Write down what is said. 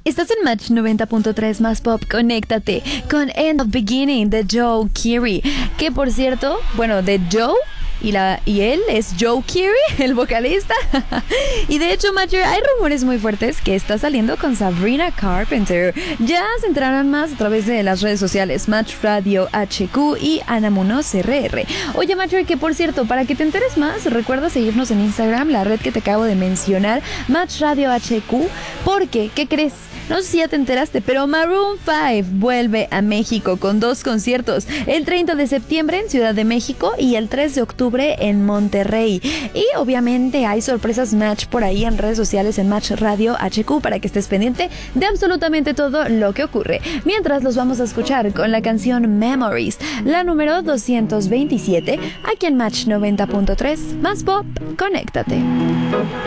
Estás en Match 90.3 más pop, conéctate con End of Beginning de Joe Keery, que por cierto, bueno, de Joe y él es Joe Keery, el vocalista. Y de hecho, Matcher, hay rumores muy fuertes que está saliendo con Sabrina Carpenter. Ya se enterarán más a través de las redes sociales Match Radio HQ y Ana Munoz RR. Oye, Matcher, que por cierto, para que te enteres más, recuerda seguirnos en Instagram, la red que te acabo de mencionar, Match Radio HQ, porque, ¿qué crees? No sé si ya te enteraste, pero Maroon 5 vuelve a México con 2 conciertos, el 30 de septiembre en Ciudad de México y el 3 de octubre en Monterrey. Y obviamente hay sorpresas Match por ahí en redes sociales en Match Radio HQ para que estés pendiente de absolutamente todo lo que ocurre. Mientras los vamos a escuchar con la canción Memories, la número 227, aquí en Match 90.3, más pop, conéctate.